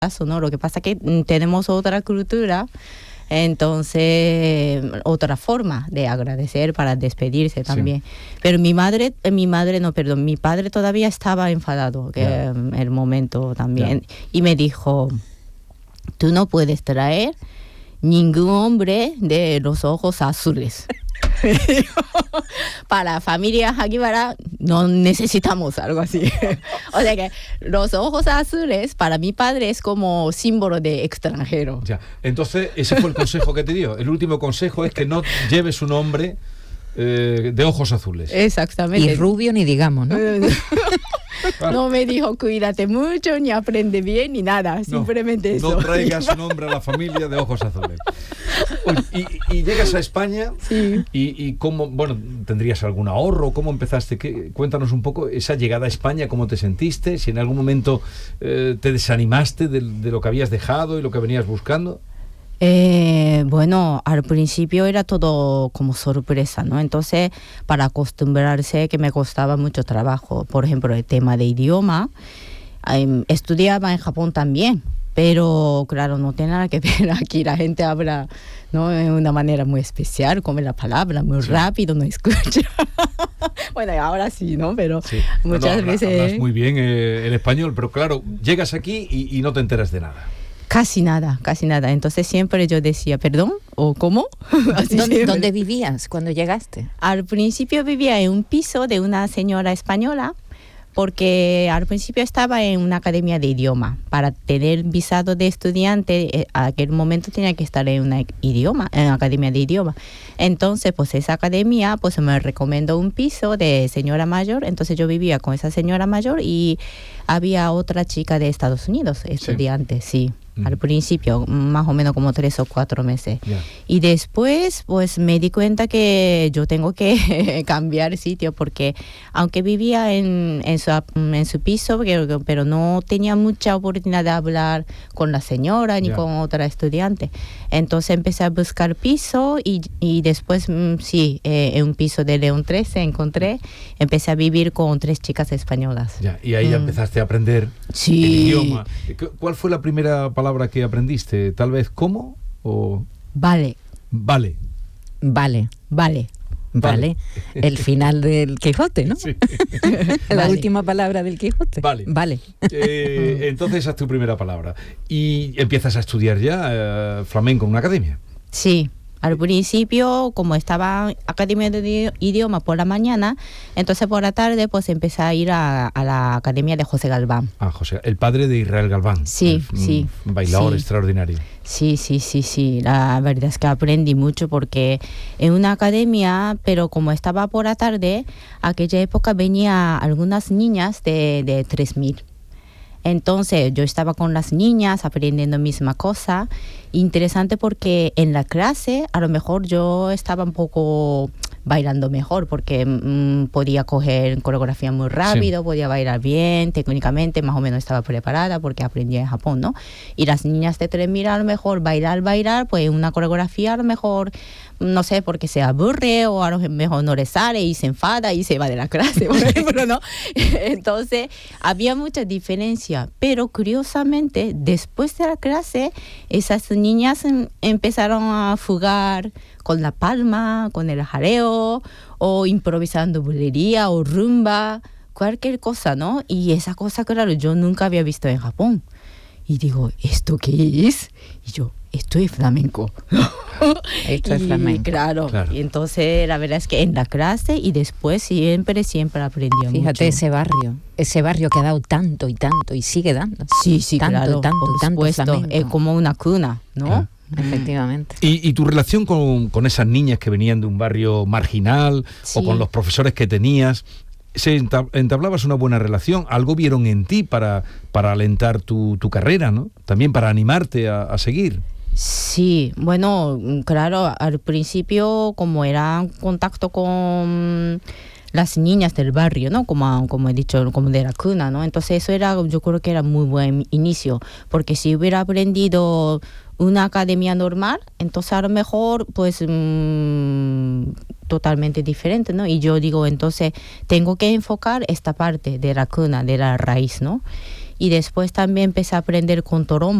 ¿no? Lo que pasa es que tenemos otra cultura, entonces otra forma de agradecer para despedirse también. Sí. Pero mi padre todavía estaba enfadado el momento también. Y me dijo, tú no puedes traer ningún hombre de los ojos azules. Para familias Hagiwara no necesitamos algo así. O sea que los ojos azules para mi padre es como símbolo de extranjero. Ya. Entonces ese fue el consejo que te dio. El último consejo es que no lleves un hombre de ojos azules. Exactamente. Y rubio ni digamos, ¿no? No me dijo cuídate mucho, ni aprende bien, ni nada, simplemente eso. No traigas un hombre a la familia de ojos azules. Oye, y llegas a España, sí. y cómo, bueno, ¿tendrías algún ahorro? ¿Cómo empezaste? Cuéntanos un poco esa llegada a España, ¿cómo te sentiste? Si en algún momento te desanimaste de lo que habías dejado y lo que venías buscando. Bueno, al principio era todo como sorpresa, ¿no? Entonces, para acostumbrarse que me costaba mucho trabajo. Por ejemplo, el tema de idioma. Estudiaba en Japón también, pero claro, no tiene nada que ver. Aquí la gente habla, ¿no?, de una manera muy especial, come la palabra muy rápido, no escucha. Bueno, ahora sí, ¿no? Pero muchas veces... Hablas muy bien el español, pero claro, llegas aquí y no te enteras de nada. Casi nada. Entonces siempre yo decía, ¿perdón? ¿O cómo? ¿Dónde vivías cuando llegaste? Al principio vivía en un piso de una señora española, porque al principio estaba en una academia de idioma. Para tener visado de estudiante, a aquel momento tenía que estar en una academia de idioma. Entonces, pues esa academia pues me recomendó un piso de señora mayor. Entonces yo vivía con esa señora mayor y había otra chica de Estados Unidos, estudiante, sí. Al principio, más o menos como 3 o 4 meses. Y después, pues me di cuenta que yo tengo que cambiar sitio, porque aunque vivía en su piso, pero no tenía mucha oportunidad de hablar con la señora ni con otra estudiante. Entonces empecé a buscar piso y después, en un piso de León 13 encontré, empecé a vivir con 3 chicas españolas. Y ahí empezaste a aprender el idioma. ¿Cuál fue la primera palabra que aprendiste? ¿Tal vez cómo? O... Vale. El final del Quijote, ¿no? Sí. La última palabra del Quijote. Vale. Entonces esa es tu primera palabra. Y empiezas a estudiar ya flamenco en una academia. Sí. Al principio, como estaba academia de idioma por la mañana, entonces por la tarde pues empecé a ir a la academia de José Galván. José, el padre de Israel Galván. Sí. Un bailador extraordinario. Sí. La verdad es que aprendí mucho, porque en una academia, pero como estaba por la tarde, aquella época venía algunas niñas de 3.000. Entonces yo estaba con las niñas aprendiendo misma cosa. Interesante porque en la clase a lo mejor yo estaba un poco bailando mejor, porque podía coger coreografía muy rápido, podía bailar bien, técnicamente más o menos estaba preparada porque aprendía en Japón, ¿no? Y las niñas de 3.000 a lo mejor bailar, pues una coreografía a lo mejor, no sé, porque se aburre o a lo mejor no le sale y se enfada y se va de la clase, por ejemplo, ¿no? Entonces había mucha diferencia, pero curiosamente después de la clase esas niñas empezaron a jugar con la palma, con el jaleo, o improvisando bulería o rumba, cualquier cosa, ¿no? Y esa cosa, claro, yo nunca había visto en Japón. Y digo, ¿esto qué es? Y yo, esto es flamenco. Esto es flamenco. Claro. Y entonces la verdad es que en la clase y después siempre aprendí mucho. Fíjate, ese barrio que ha dado tanto y sigue dando. Sí, tanto flamenco. Es como una cuna, ¿no? Claro. Efectivamente. ¿Y tu relación con esas niñas que venían de un barrio marginal, o con los profesores que tenías? ¿Entablabas una buena relación? ¿Algo vieron en ti para alentar tu carrera, ¿no? También para animarte a seguir. Sí, bueno, claro, al principio como era contacto con las niñas del barrio, ¿no? Como he dicho, como de la cuna, ¿no? Entonces eso yo creo que era muy buen inicio, porque si hubiera aprendido una academia normal, entonces a lo mejor pues totalmente diferente, ¿no? Y yo digo, entonces tengo que enfocar esta parte de la cuna, de la raíz, ¿no? y después también empecé a aprender con torombo.